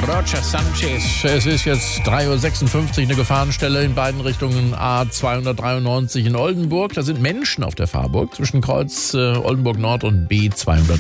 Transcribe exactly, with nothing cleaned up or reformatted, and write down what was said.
Roger Sanchez. Es ist jetzt drei Uhr sechsundfünfzig, eine Gefahrenstelle in beiden Richtungen A zweihundertdreiundneunzig in Oldenburg. Da sind Menschen auf der Fahrburg zwischen Kreuz äh, Oldenburg Nord und B zweihunderteinundachtzig.